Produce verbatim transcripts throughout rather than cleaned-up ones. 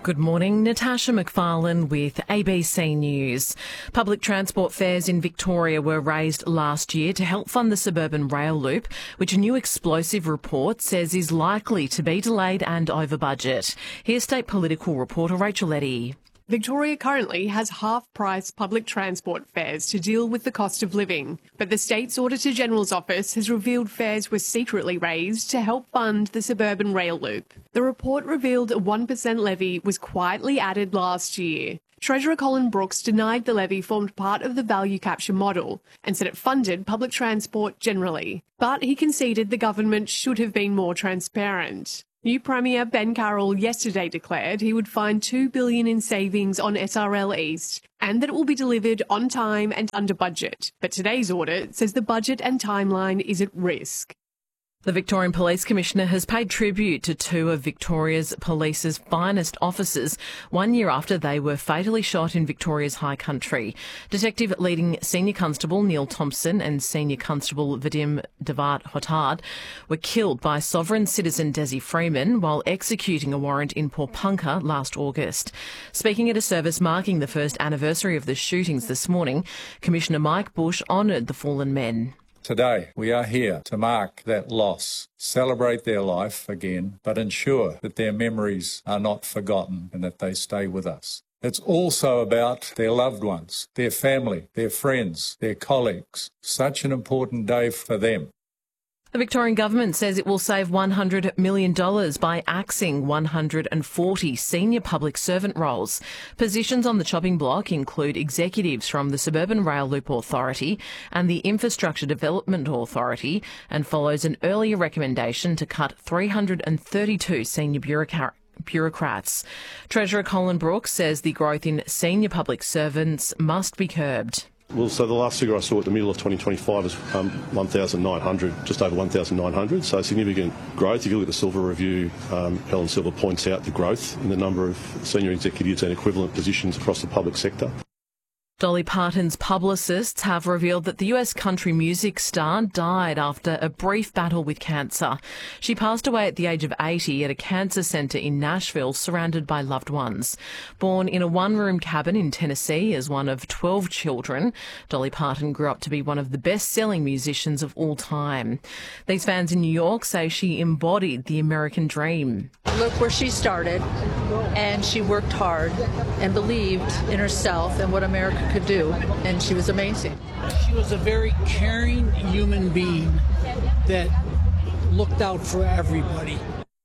Good morning, Natasha McFarlane with A B C News. Public transport fares in Victoria were raised last year to help fund the suburban rail loop, which a new explosive report says is likely to be delayed and over budget. Here's state political reporter Rachel Eddy. Victoria currently has half-price public transport fares to deal with the cost of living, but the state's Auditor-General's office has revealed fares were secretly raised to help fund the suburban rail loop. The report revealed a one percent levy was quietly added last year. Treasurer Colin Brooks denied the levy formed part of the value capture model and said it funded public transport generally, but he conceded the government should have been more transparent. New Premier Ben Carroll yesterday declared he would find two billion dollars in savings on S R L East and that it will be delivered on time and under budget. But today's audit says the budget and timeline is at risk. The Victorian Police Commissioner has paid tribute to two of Victoria's police's finest officers one year after they were fatally shot in Victoria's High Country. Detective leading Senior Constable Neil Thompson and Senior Constable Vadim Devat Hotard were killed by sovereign citizen Desi Freeman while executing a warrant in Pawnpukka last August. Speaking at a service marking the first anniversary of the shootings this morning, Commissioner Mike Bush honoured the fallen men. Today, we are here to mark that loss, celebrate their life again, but ensure that their memories are not forgotten and that they stay with us. It's also about their loved ones, their family, their friends, their colleagues. Such an important day for them. The Victorian Government says it will save one hundred million dollars by axing one hundred forty senior public servant roles. Positions on the chopping block include executives from the Suburban Rail Loop Authority and the Infrastructure Development Authority, and follows an earlier recommendation to cut three hundred thirty-two senior bureaucrats. bureaucrats. Treasurer Colin Brooks says the growth in senior public servants must be curbed. Well, so the last figure I saw at the middle of twenty twenty-five was um, one thousand nine hundred, just over one thousand nine hundred, so significant growth. If you look at the Silver Review, um, Helen Silver points out the growth in the number of senior executives and equivalent positions across the public sector. Dolly Parton's publicists have revealed that the U S country music star died after a brief battle with cancer. She passed away at the age of eighty at a cancer centre in Nashville, surrounded by loved ones. Born in a one-room cabin in Tennessee as one of twelve children, Dolly Parton grew up to be one of the best-selling musicians of all time. These fans in New York say she embodied the American dream. Look where she started, and she worked hard and believed in herself and what America could do, and she was amazing. She was a very caring human being that looked out for everybody.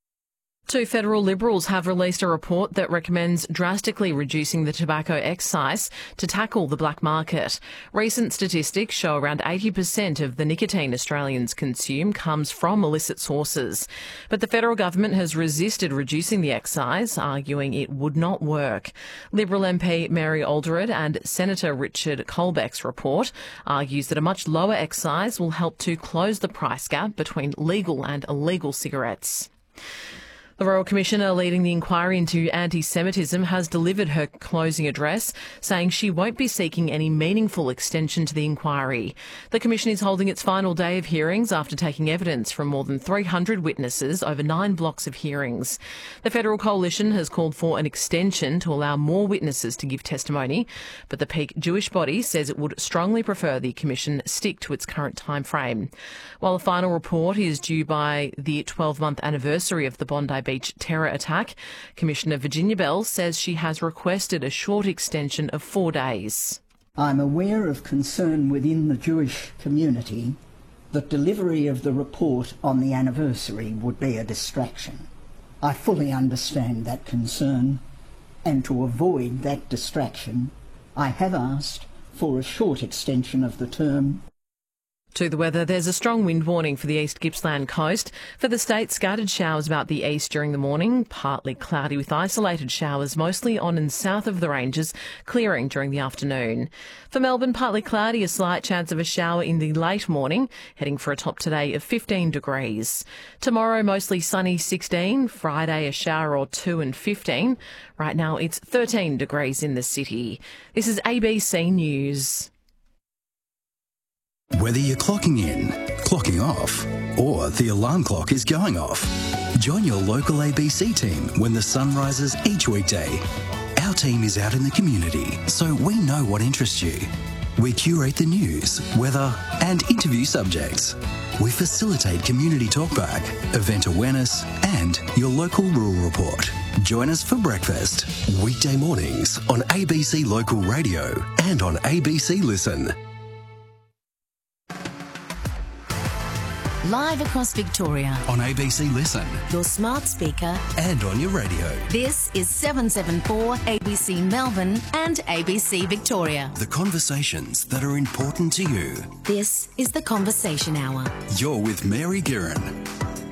Two federal Liberals have released a report that recommends drastically reducing the tobacco excise to tackle the black market. Recent statistics show around eighty percent of the nicotine Australians consume comes from illicit sources. But the federal government has resisted reducing the excise, arguing it would not work. Liberal M P Mary Alderud and Senator Richard Colbeck's report argues that a much lower excise will help to close the price gap between legal and illegal cigarettes. The Royal Commissioner leading the inquiry into anti-Semitism has delivered her closing address, saying she won't be seeking any meaningful extension to the inquiry. The Commission is holding its final day of hearings after taking evidence from more than three hundred witnesses over nine blocks of hearings. The Federal Coalition has called for an extension to allow more witnesses to give testimony, but the peak Jewish body says it would strongly prefer the Commission stick to its current timeframe. While a final report is due by the twelve-month anniversary of the Bondi Beach terror attack, Commissioner Virginia Bell says she has requested a short extension of four days. I'm aware of concern within the Jewish community that delivery of the report on the anniversary would be a distraction. I fully understand that concern, and to avoid that distraction, I have asked for a short extension of the term. To the weather, there's a strong wind warning for the East Gippsland coast. For the state, scattered showers about the east during the morning, partly cloudy with isolated showers mostly on and south of the ranges, clearing during the afternoon. For Melbourne, partly cloudy, a slight chance of a shower in the late morning, heading for a top today of fifteen degrees. Tomorrow, mostly sunny, sixteen. Friday, a shower or two and fifteen. Right now, it's thirteen degrees in the city. This is A B C News. Whether you're clocking in, clocking off, or the alarm clock is going off, Join your local A B C team when the sun rises each weekday. Our team is out in the community, so we know what interests you. We curate the news, weather and interview subjects. We facilitate community talkback, event awareness and your local rural report. Join us for breakfast. Weekday mornings on A B C Local Radio and on A B C Listen. Live across Victoria. On A B C Listen. Your smart speaker. And on your radio. This is seven seven four A B C Melbourne and A B C Victoria. The conversations that are important to you. This is The Conversation Hour. You're with Mary Guerin.